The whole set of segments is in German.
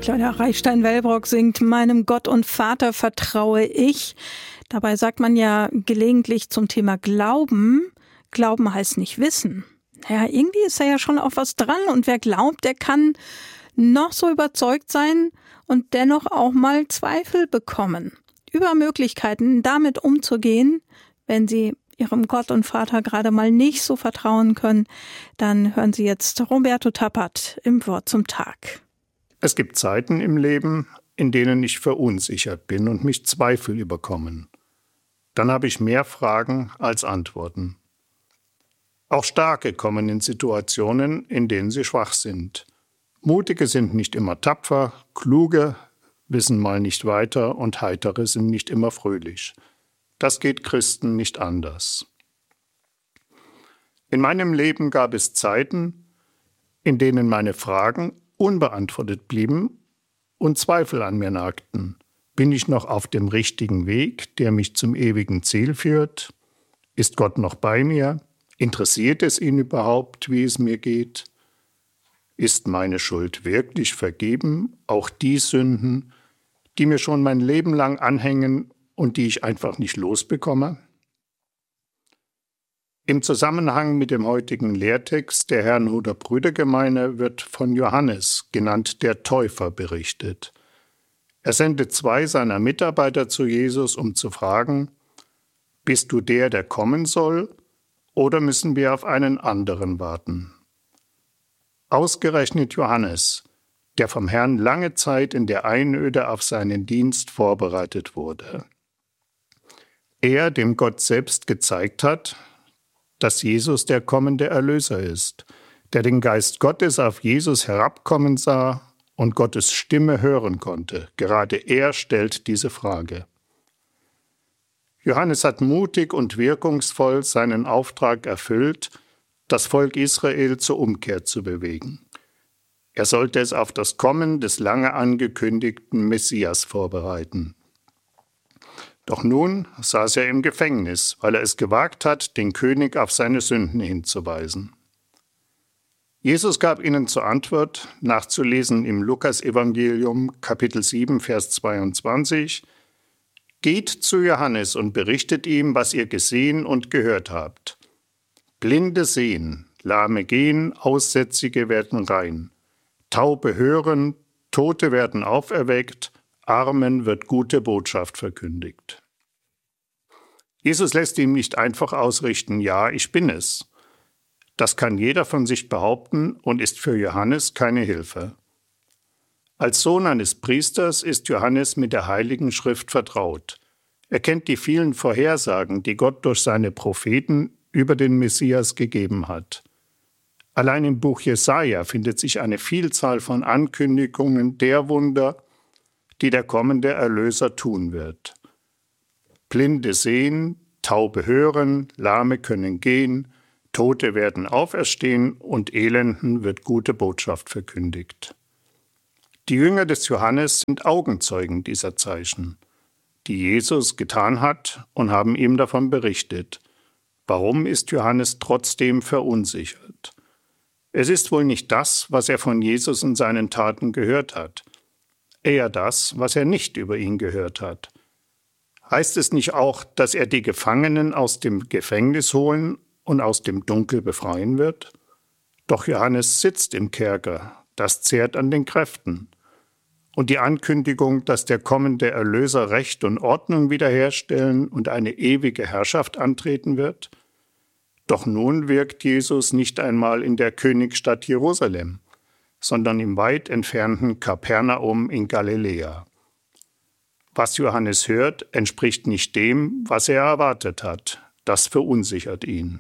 Claudia Reichstein-Wellbrock singt "Meinem Gott und Vater vertraue ich". Dabei sagt man ja gelegentlich zum Thema Glauben, Glauben heißt nicht wissen. Ja, irgendwie ist da ja schon auch was dran und wer glaubt, der kann noch so überzeugt sein und dennoch auch mal Zweifel bekommen über Möglichkeiten, damit umzugehen, wenn Sie Ihrem Gott und Vater gerade mal nicht so vertrauen können. Dann hören Sie jetzt Roberto Tappert im Wort zum Tag. Es gibt Zeiten im Leben, in denen ich verunsichert bin und mich Zweifel überkommen. Dann habe ich mehr Fragen als Antworten. Auch Starke kommen in Situationen, in denen sie schwach sind. Mutige sind nicht immer tapfer, Kluge wissen mal nicht weiter und Heitere sind nicht immer fröhlich. Das geht Christen nicht anders. In meinem Leben gab es Zeiten, in denen meine Fragen unbeantwortet blieben und Zweifel an mir nagten. Bin ich noch auf dem richtigen Weg, der mich zum ewigen Ziel führt? Ist Gott noch bei mir? Interessiert es ihn überhaupt, wie es mir geht? Ist meine Schuld wirklich vergeben, auch die Sünden, die mir schon mein Leben lang anhängen und die ich einfach nicht losbekomme? Im Zusammenhang mit dem heutigen Lehrtext der Herrnhuter Brüdergemeine wird von Johannes, genannt der Täufer, berichtet. Er sendet 2 seiner Mitarbeiter zu Jesus, um zu fragen: Bist du der kommen soll, oder müssen wir auf einen anderen warten? Ausgerechnet Johannes, der vom Herrn lange Zeit in der Einöde auf seinen Dienst vorbereitet wurde. Er, dem Gott selbst gezeigt hat, dass Jesus der kommende Erlöser ist, der den Geist Gottes auf Jesus herabkommen sah und Gottes Stimme hören konnte. Gerade er stellt diese Frage. Johannes hat mutig und wirkungsvoll seinen Auftrag erfüllt, das Volk Israel zur Umkehr zu bewegen. Er sollte es auf das Kommen des lange angekündigten Messias vorbereiten. Doch nun saß er im Gefängnis, weil er es gewagt hat, den König auf seine Sünden hinzuweisen. Jesus gab ihnen zur Antwort, nachzulesen im Lukasevangelium, Kapitel 7, Vers 22, Geht zu Johannes und berichtet ihm, was ihr gesehen und gehört habt. Blinde sehen, Lahme gehen, Aussätzige werden rein. Taube hören, Tote werden auferweckt, Armen wird gute Botschaft verkündigt. Jesus lässt ihm nicht einfach ausrichten, ja, ich bin es. Das kann jeder von sich behaupten und ist für Johannes keine Hilfe. Als Sohn eines Priesters ist Johannes mit der Heiligen Schrift vertraut. Er kennt die vielen Vorhersagen, die Gott durch seine Propheten über den Messias gegeben hat. Allein im Buch Jesaja findet sich eine Vielzahl von Ankündigungen der Wunder, die der kommende Erlöser tun wird. Blinde sehen, Taube hören, Lahme können gehen, Tote werden auferstehen und Elenden wird gute Botschaft verkündigt. Die Jünger des Johannes sind Augenzeugen dieser Zeichen, die Jesus getan hat, und haben ihm davon berichtet. Warum ist Johannes trotzdem verunsichert? Es ist wohl nicht das, was er von Jesus und seinen Taten gehört hat. Eher das, was er nicht über ihn gehört hat. Heißt es nicht auch, dass er die Gefangenen aus dem Gefängnis holen und aus dem Dunkel befreien wird? Doch Johannes sitzt im Kerker, das zehrt an den Kräften. Und die Ankündigung, dass der kommende Erlöser Recht und Ordnung wiederherstellen und eine ewige Herrschaft antreten wird? Doch nun wirkt Jesus nicht einmal in der Königsstadt Jerusalem, sondern im weit entfernten Kapernaum in Galiläa. Was Johannes hört, entspricht nicht dem, was er erwartet hat. Das verunsichert ihn.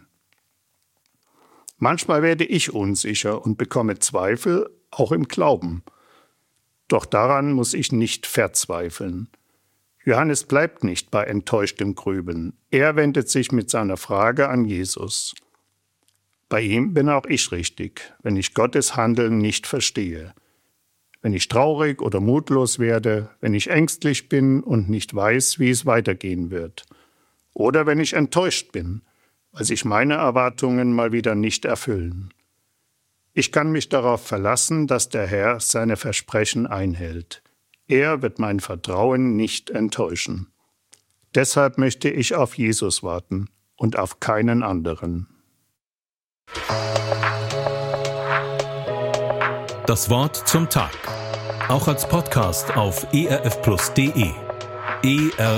Manchmal werde ich unsicher und bekomme Zweifel, auch im Glauben. Doch daran muss ich nicht verzweifeln. Johannes bleibt nicht bei enttäuschtem Grübeln. Er wendet sich mit seiner Frage an Jesus. Bei ihm bin auch ich richtig, wenn ich Gottes Handeln nicht verstehe. Wenn ich traurig oder mutlos werde, wenn ich ängstlich bin und nicht weiß, wie es weitergehen wird. Oder wenn ich enttäuscht bin, weil sich meine Erwartungen mal wieder nicht erfüllen. Ich kann mich darauf verlassen, dass der Herr seine Versprechen einhält. Er wird mein Vertrauen nicht enttäuschen. Deshalb möchte ich auf Jesus warten und auf keinen anderen. Das Wort zum Tag. Auch als Podcast auf erfplus.de.